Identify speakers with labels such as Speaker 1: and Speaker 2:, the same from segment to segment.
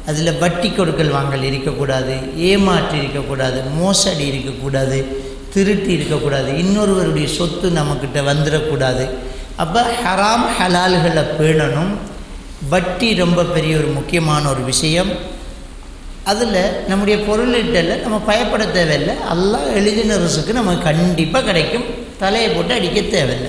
Speaker 1: அதில் வட்டி கொடுக்கல் வாங்கல் இருக்கக்கூடாது, ஏமாற்றி இருக்கக்கூடாது, மோசடி இருக்கக்கூடாது, திருட்டு இருக்கக்கூடாது, இன்னொருவருடைய சொத்து நம்மக்கிட்ட வந்துடக்கூடாது. அப்போ ஹராம் ஹலால்களை பேணணும். வட்டி ரொம்ப பெரிய ஒரு முக்கியமான ஒரு விஷயம். அதில் நம்முடைய பொருளீட்டலில் நம்ம பயப்பட தேவையில்லை. அல்லாஹ் எழுதின ரிஸ்க்கு நமக்கு கண்டிப்பாக கிடைக்கும். தலையை போட்டு அடிக்க தேவையில்லை,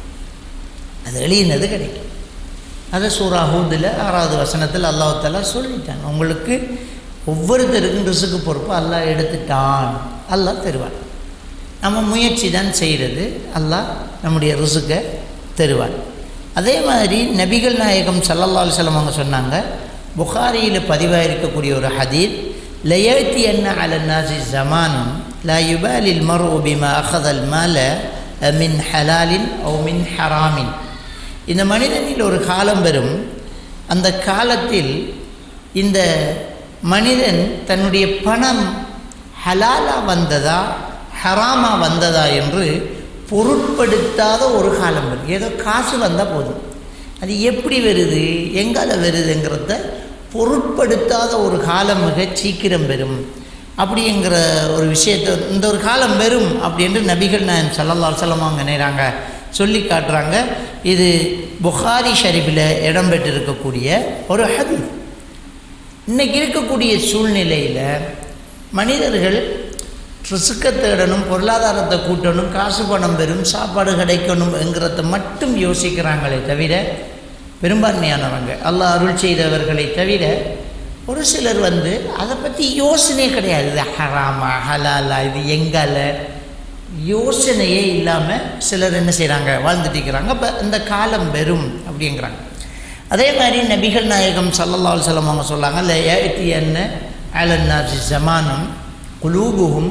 Speaker 1: அது எழுதினது கிடைக்கும். அதை சூரா ஹூதில் 6வது வசனத்தில் அல்லாஹ் தஆலா சொல்லிட்டான். உங்களுக்கு ஒவ்வொருத்தருக்கும் ரிஸ்க்கு பொறுப்பு அல்லாஹ் எடுத்துட்டான், அல்லாஹ் தருவான். நம்ம முயற்சி தான் செய்கிறது, அல்லாஹ் நம்முடைய ரிஸ்க்கை தருவான். அதே மாதிரி நபிகள் நாயகம் ஸல்லல்லாஹு அலைஹி வஸல்லம் அவங்க சொன்னாங்க, புகாரியில் பதிவாக இருக்கக்கூடிய ஒரு ஹதீஸ், லயத்தி அன்ன அலன்னாசி ஜமானும் லா யுபாலில் மர்உ பிமா அஹதல் மால மின் ஹலாலின் அவ் மின் ஹராமின். இந்த மனிதனில் ஒரு காலம் வரும், அந்த காலத்தில் இந்த மனிதன் தன்னுடைய பணம் ஹலாலா வந்ததா ஹராமா வந்ததா என்று பொருட்படுத்தாத ஒரு காலம் வரும். ஏதோ காசு வந்தால் போதும், அது எப்படி வருது எங்கால வருதுங்கிறத பொருட்படுத்தாத ஒரு காலம் மிக சீக்கிரம் வரும். அப்படிங்கிற ஒரு விஷயத்தை இந்த ஒரு காலம் வரும் அப்படின்று நபிகள் நாயகம் ஸல்லல்லாஹு அலைஹி வஸல்லம் அவங்க நினைறாங்க, சொல்லி காட்டுறாங்க. இது புகாரி ஷரீஃபில் இடம்பெற்றிருக்கக்கூடிய ஒரு ஹதீஸ். இன்றைக்கி இருக்கக்கூடிய சூழ்நிலையில் மனிதர்கள் ரிஸ்க்கை தேடணும், பொருளாதாரத்தை கூட்டணும், காசு பணம் பெறும், சாப்பாடு கிடைக்கணும் என்கிறத மட்டும் யோசிக்கிறாங்களே தவிர, பெரும்பான்மையானவங்க அல்லாஹ் அருள் செய்தவர்களை தவிர ஒரு சிலர் அதை பற்றி யோசனையே கிடையாது. இது ஹராமா ஹலாலா, இது எங்கால யோசனையே இல்லாமல் சிலர் என்ன செய்கிறாங்க, வாழ்ந்துட்டு இருக்கிறாங்க. அப்போ இந்த காலம் வெறும் அப்படிங்கிறாங்க. அதே மாதிரி நபிகள் நாயகம் ஸல்லல்லாஹு அலைஹி வஸல்லம் அவங்க சொல்லாங்க, இல்லை ஏத்தி என்ன அலன்னாசி ஜமானும் குலூபுகும்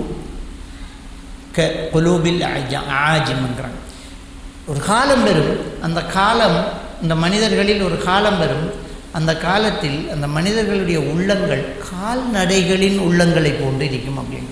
Speaker 1: க குலூபில் ஆஜிம்ங்கிறாங்க. ஒரு காலம் வரும், அந்த காலம் இந்த மனிதர்களில் ஒரு காலம் வரும், அந்த காலத்தில் அந்த மனிதர்களுடைய உள்ளங்கள் கால்நடைகளின் உள்ளங்களை போன்று இருக்கும் அப்படிங்க.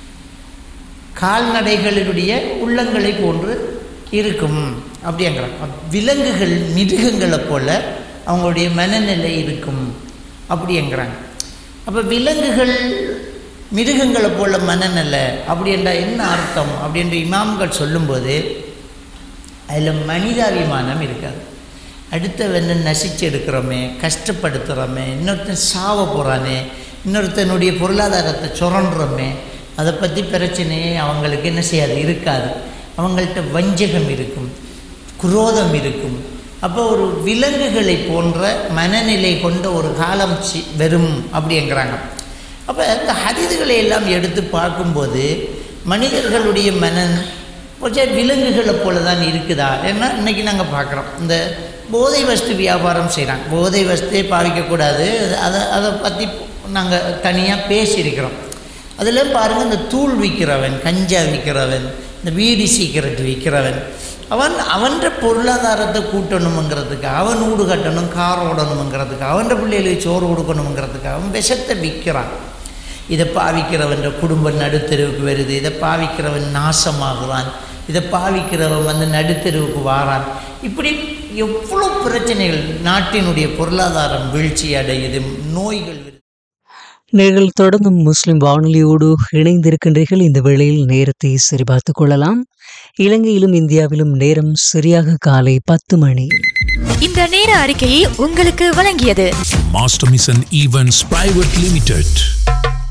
Speaker 1: கால்நடைகளுடைய உள்ளங்களை போன்று இருக்கும் அப்படிங்கிறாங்க. விலங்குகள் மிருகங்களை போல அவங்களுடைய மனநிலை இருக்கும் அப்படிங்கிறாங்க. அப்போ விலங்குகள் மிருகங்களை போல மனநிலை அப்படின்றா என்ன அர்த்தம் அப்படின்ற இமாம்கள் சொல்லும்போது அதில் மனிதாபிமானம் இருக்காது. அடுத்தவனை நசிச்சு எடுக்கிறோமே, கஷ்டப்படுத்துகிறோமே, இன்னொருத்தன் சாவ போகிறானே, இன்னொருத்தனுடைய பொருளாதாரத்தை சுரண்டுறோமே, அதை பற்றி பிரச்சனையே அவங்களுக்கு என்ன செய்யாது, இருக்காது. அவங்கள்ட்ட வஞ்சகம் இருக்கும், குரோதம் இருக்கும். அப்போ ஒரு விலங்குகளை போன்ற மனநிலை கொண்ட ஒரு காலம் வரும் அப்படிங்கிறாங்க. அப்போ இந்த ஹதீதுகளை எல்லாம் எடுத்து பார்க்கும்போது மனிதர்களுடைய மனன் கொஞ்சம் விலங்குகளை போல தான் இருக்குதா? ஏன்னா இன்றைக்கி நாங்கள் பார்க்குறோம், இந்த போதை வஸ்து வியாபாரம் செய்கிறாங்க. போதை வஸ்துவே பாவிக்கக்கூடாது, அதை பற்றி நாங்கள் தனியாக பேசியிருக்கிறோம். அதில் பாருங்கள், இந்த தூள் விற்கிறவன், கஞ்சா விற்கிறவன், இந்த பீடி சிகரெட் விற்கிறவன், அவன்ற பொருளாதாரத்தை கூட்டணுங்கிறதுக்கு, அவன் வீடு கட்டணும், கார் ஓடணுங்கிறதுக்கு, அவன்ற பிள்ளைகளுக்கு சோறு கொடுக்கணுங்கிறதுக்கு அவன் விஷத்தை விற்கிறான். இதை பாவிக்கிறவன் குடும்பம் நடுத்தெருவுக்கு வருது, இதை பாவிக்கிறவன் நாசமாகுவான், இதை பாவிக்கிறவன் நடுத்தெருவுக்கு வாரான். இப்படி எவ்வளோ பிரச்சனைகள், நாட்டினுடைய பொருளாதாரம் வீழ்ச்சி அடையுது, நோய்கள்.
Speaker 2: நீங்கள் தொடர்ந்தும் முஸ்லிம் வானொலியோடு இணைந்திருக்கின்றீர்கள். இந்த வேளையில் நேரத்தை சரிபார்த்துக் கொள்ளலாம். இலங்கையிலும் இந்தியாவிலும் நேரம் சரியாக காலை 10 மணி.
Speaker 3: இந்த நேர அறிக்கையை உங்களுக்கு வழங்கியது
Speaker 4: master mission events private limited.